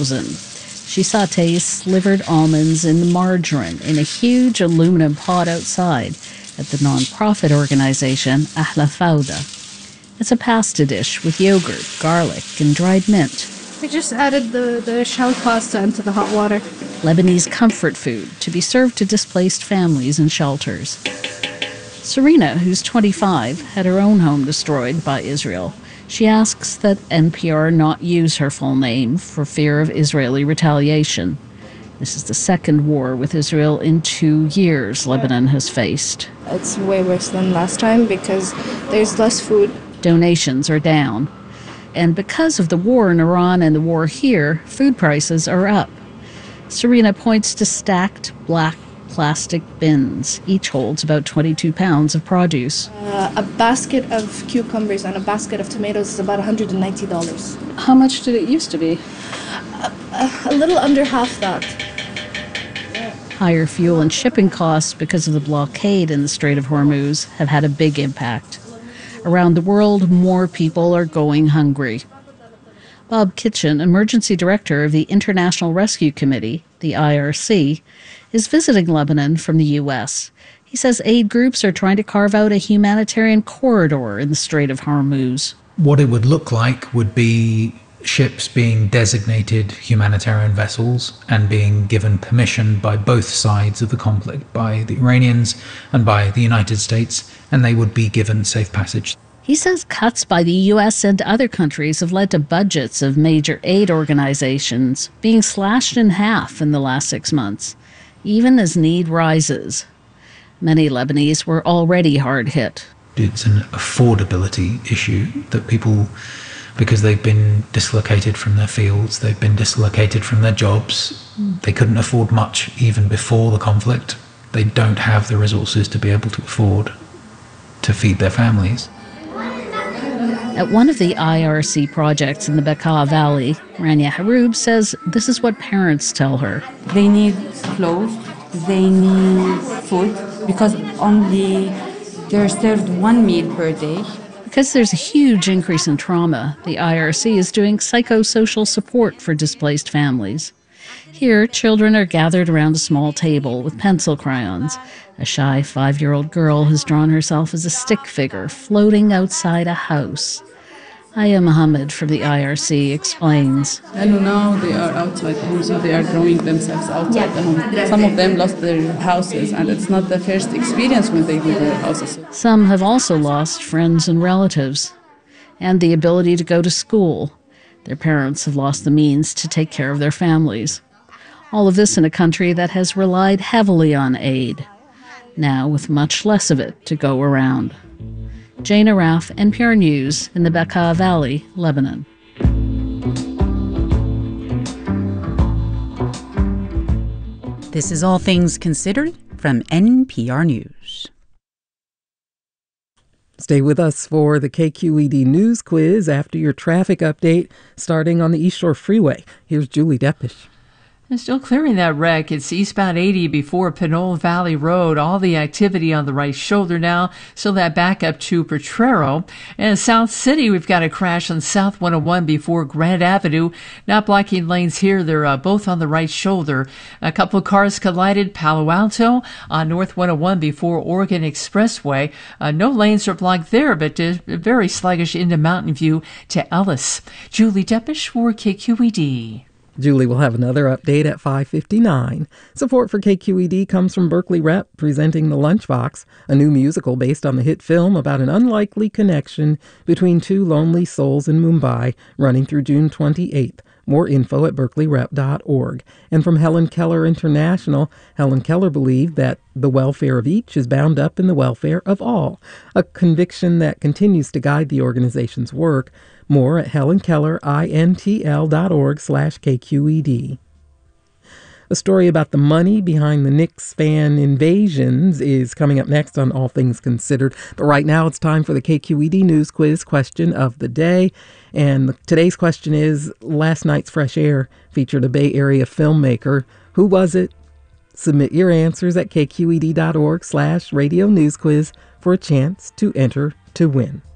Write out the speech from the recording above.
2000. She sautés slivered almonds in margarine in a huge aluminum pot outside at the non-profit organization Ahla Fawda. It's a pasta dish with yogurt, garlic, and dried mint. I just added the shell pasta into the hot water. Lebanese comfort food to be served to displaced families in shelters. Serena, who's 25, had her own home destroyed by Israel. She asks that NPR not use her full name for fear of Israeli retaliation. This is the second war with Israel in 2 years Lebanon has faced. It's way worse than last time because there's less food. Donations are down. And because of the war in Iran and the war here, food prices are up. Serena points to stacked black plastic bins. Each holds about 22 pounds of produce. A basket of cucumbers and a basket of tomatoes is about $190. How much did it used to be? A little under half that. Higher fuel and shipping costs because of the blockade in the Strait of Hormuz have had a big impact. Around the world, more people are going hungry. Bob Kitchen, emergency director of the International Rescue Committee, the IRC, is visiting Lebanon from the U.S. He says aid groups are trying to carve out a humanitarian corridor in the Strait of Hormuz. What it would look like would be ships being designated humanitarian vessels and being given permission by both sides of the conflict, by the Iranians and by the United States, and they would be given safe passage. He says cuts by the U.S. and other countries have led to budgets of major aid organizations being slashed in half in the last 6 months, even as need rises. Many Lebanese were already hard hit. It's an affordability issue that people, because they've been dislocated from their fields, they've been dislocated from their jobs, they couldn't afford much even before the conflict. They don't have the resources to be able to afford to feed their families. At one of the IRC projects in the Bekaa Valley, Rania Haroub says this is what parents tell her. They need clothes, they need food, because only they're served one meal per day. Because there's a huge increase in trauma, the IRC is doing psychosocial support for displaced families. Here, children are gathered around a small table with pencil crayons. A shy 5-year-old girl has drawn herself as a stick figure floating outside a house. Aya Mohammed from the IRC explains. And now they are outside the home, so they are growing themselves outside the home. Some of them lost their houses, and it's not the first experience when they leave their houses. Some have also lost friends and relatives, and the ability to go to school. Their parents have lost the means to take care of their families. All of this in a country that has relied heavily on aid, now with much less of it to go around. Jane Araf, NPR News, in the Bekaa Valley, Lebanon. This is All Things Considered from NPR News. Stay with us for the KQED News Quiz after your traffic update, starting on the East Shore Freeway. Here's Julie Deppish. And still clearing that wreck. It's eastbound 80 before Pinole Valley Road. All the activity on the right shoulder now. Still that back up to Potrero. And South City, we've got a crash on South 101 before Grand Avenue. Not blocking lanes here. They're both on the right shoulder. A couple of cars collided. Palo Alto on North 101 before Oregon Expressway. No lanes are blocked there, but very sluggish into Mountain View to Ellis. Julie Deppish for KQED. Julie will have another update at 5:59. Support for KQED comes from Berkeley Rep, presenting The Lunchbox, a new musical based on the hit film about an unlikely connection between two lonely souls in Mumbai, running through June 28th. More info at berkeleyrep.org. And from Helen Keller International, Helen Keller believed that the welfare of each is bound up in the welfare of all, a conviction that continues to guide the organization's work. More at helenkellerintl.org/KQED. A story about the money behind the Knicks fan invasions is coming up next on All Things Considered. But right now it's time for the KQED News Quiz question of the day. And today's question is, last night's Fresh Air featured a Bay Area filmmaker. Who was it? Submit your answers at kqed.org/radio news quiz for a chance to enter to win.